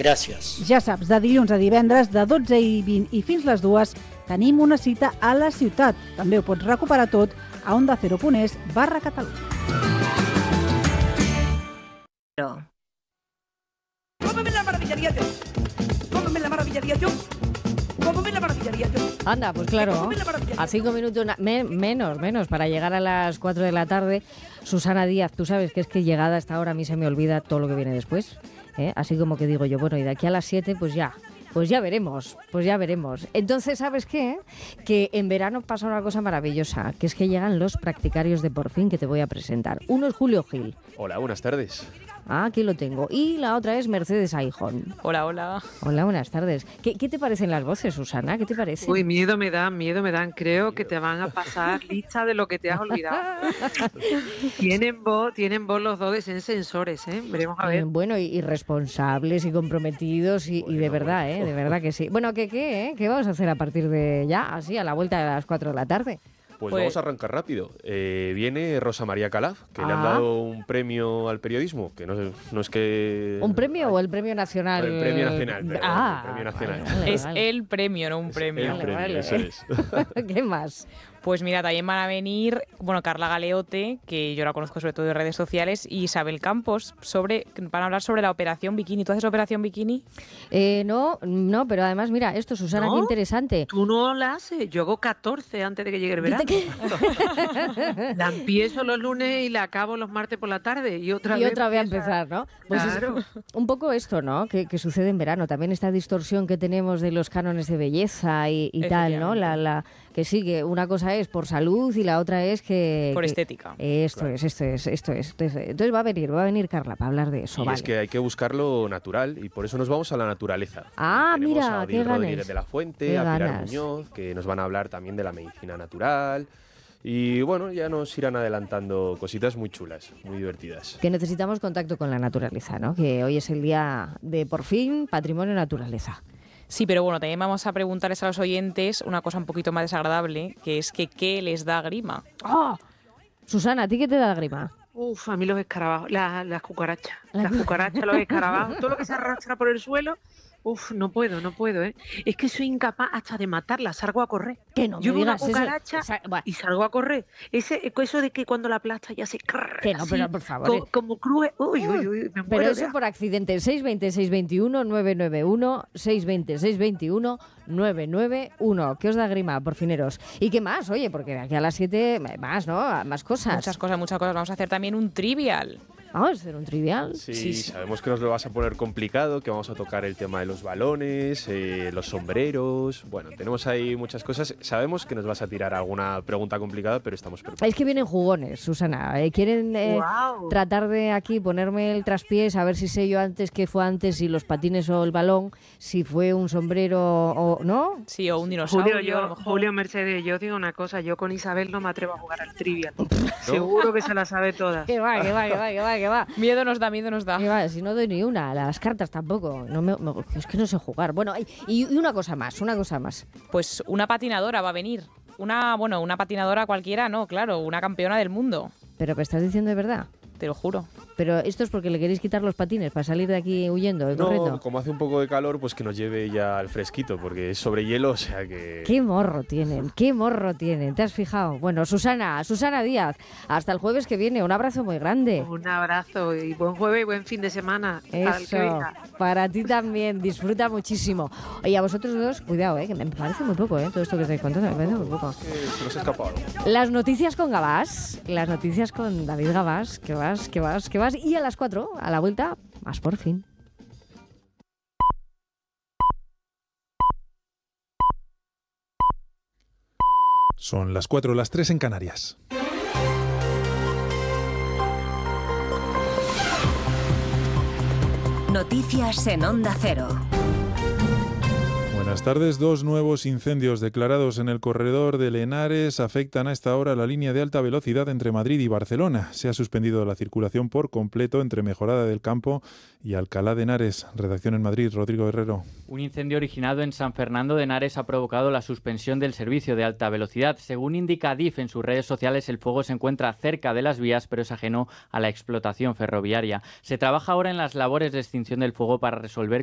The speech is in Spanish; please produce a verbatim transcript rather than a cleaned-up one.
Gràcies. Ja saps, de dilluns a divendres, de dotze i vint i fins les dues, tenim una cita a la ciutat. També ho pots recuperar tot a onda cero punt es barra Catalunya. ¿Cómo me la maravillaría yo? ¿Cómo me la maravillaría yo? ¿Cómo me la maravillaría yo? Anda, pues claro, ¿Cómo me la maravillaría a cinco minutos, na- me- menos, menos, para llegar a las cuatro de la tarde. Susana Díaz, tú sabes que es que llegada a esta hora a mí se me olvida todo lo que viene después, ¿eh? Así como que digo yo, bueno, y de aquí a las siete, pues ya, pues ya veremos, pues ya veremos. Entonces, ¿sabes qué? Que en verano pasa una cosa maravillosa, que es que llegan los practicarios de Por Fin que te voy a presentar. Uno es Julio Gil. Hola, buenas tardes. Ah, aquí lo tengo. Y la otra es Mercedes Aijón. Hola, hola. Hola, buenas tardes. ¿Qué, qué te parecen las voces, Susana? ¿Qué te parece? Uy, miedo me dan, miedo me dan. Creo que te van a pasar lista de lo que te has olvidado. tienen voz, tienen voz los dos de ser sensores, ¿eh? Veremos a ver. Eh, bueno, y, y responsables y comprometidos y, y de verdad, ¿eh? De verdad que sí. Bueno, ¿qué qué, eh? ¿Qué vamos a hacer a partir de ya, así, a la vuelta de las cuatro de la tarde? Pues, Pues- vamos a arrancar rápido. Eh, viene Rosa María Calaf, que le han Ah. dado un premio al periodismo, que no, es- no es que... ¿Un premio o el premio nacional? El premio nacional, perdón, Ah, el premio nacional. vale, vale, Es vale. el premio, no un Es premio. el Vale, premio, vale. eso es. ¿Qué más? Pues mira, también van a venir, bueno, Carla Galeote, que yo la conozco sobre todo de redes sociales, y Isabel Campos, sobre, van a hablar sobre la operación bikini. ¿Tú haces operación bikini? Eh, no, no, pero además, mira, esto, Susana, ¿No? qué interesante. Tú no la haces. Yo hago catorce antes de que llegue el verano. Dice La empiezo los lunes y la acabo los martes por la tarde. Y otra Y vez otra vez a empieza- empezar, ¿no? Pues es Claro. un poco esto, ¿no? Que, que sucede en verano. También esta distorsión que tenemos de los cánones de belleza y, y tal, ¿no? La, la, que sí, que una cosa es por salud y la otra es que... Por que- estética. Esto Claro. es, esto es, esto es. Entonces, entonces va a venir, va a venir Carla para hablar de eso, Y vale. es que hay que buscarlo natural y por eso nos vamos a la naturaleza. Ah, Tenemos mira, a qué Odil Rodríguez ganas. de la Fuente, Qué a Pilar ganas. Muñoz, que nos van a hablar también de la medicina natural. Y bueno, ya nos irán adelantando cositas muy chulas, muy divertidas. Que necesitamos contacto con la naturaleza, ¿no? Que hoy es el día de, por fin, patrimonio naturaleza. Sí, pero bueno, también vamos a preguntarles a los oyentes una cosa un poquito más desagradable, que es que ¿qué les da grima? ¡Oh! Susana, ¿a ti qué te da grima? Uf, a mí los escarabajos, la- las cucarachas. La- Las cucarachas, los escarabajos, todo lo que se arrastra por el suelo. Uf, no puedo, no puedo, ¿eh? Es que soy incapaz hasta de matarla, salgo a correr. Que no me Yo veo una digas eso. cucaracha O sea, buah, y salgo a correr. Ese, eso de que cuando la aplasta ya se... que no, pero por favor. Como, eh. como cruje. Uy, uy, uy, me Pero muero eso ya. por accidente. seis veinte, seis veintiuno, nueve nueve uno, seis veinte, seis veintiuno, nueve nueve uno. ¿Qué os da grima, porfineros? ¿Y qué más? Oye, porque de aquí a las siete más, ¿no? Más cosas. Muchas cosas, muchas cosas. Vamos a hacer también un trivial. Vamos a hacer un trivial. Sí, Sí, sí. sabemos que nos lo vas a poner complicado, que vamos a tocar el tema de los balones, eh, los sombreros. Bueno, tenemos ahí muchas cosas. Sabemos que nos vas a tirar alguna pregunta complicada, pero estamos preparados. Es que vienen jugones, Susana. Eh, quieren eh, Guau. tratar de aquí ponerme el traspiés, a ver si sé yo antes qué fue antes, si los patines o el balón, si fue un sombrero o no. Sí, o un dinosaurio. Julio, a lo yo, mejor. Julio Mercedes, yo digo una cosa, yo con Isabel no me atrevo a jugar al trivial. Seguro que se la sabe todas. Que va, que va, que va, que va, que va. Miedo nos da, miedo nos da. Que va, si no doy ni una, las cartas tampoco. No me, me- es que no sé jugar. Bueno, y, y una cosa más, una cosa más. Pues una patinadora va a venir. Una, bueno, una patinadora cualquiera, no, claro, una campeona del mundo. Pero que estás diciendo de verdad. Te lo juro. Pero esto es porque le queréis quitar los patines para salir de aquí huyendo, y corriendo. No, como hace un poco de calor, pues que nos lleve ya al fresquito, porque es sobre hielo, o sea que... Qué morro tienen, qué morro tienen, ¿te has fijado? Bueno, Susana, Susana Díaz, hasta el jueves que viene, un abrazo muy grande. Un abrazo y buen jueves y buen fin de semana. Para el Eso, que venga. para ti también, disfruta muchísimo. Oye, a vosotros dos, cuidado, ¿eh? Que me parece muy poco, ¿eh? Todo esto que estáis contando me parece muy poco. que se nos ha escapado algo. Las noticias con Gabás, las noticias con David Gabás, que vas, que vas, que vas, y a las cuatro, a la vuelta, más por fin. Son las cuatro, las tres en Canarias. Noticias en Onda Cero. Buenas tardes. Dos nuevos incendios declarados en el corredor de Henares afectan a esta hora la línea de alta velocidad entre Madrid y Barcelona. Se ha suspendido la circulación por completo entre Mejorada del Campo y Alcalá de Henares. Redacción en Madrid, Rodrigo Herrero. Un incendio originado en San Fernando de Henares ha provocado la suspensión del servicio de alta velocidad. Según indica Adif en sus redes sociales, el fuego se encuentra cerca de las vías, pero es ajeno a la explotación ferroviaria. Se trabaja ahora en las labores de extinción del fuego para resolver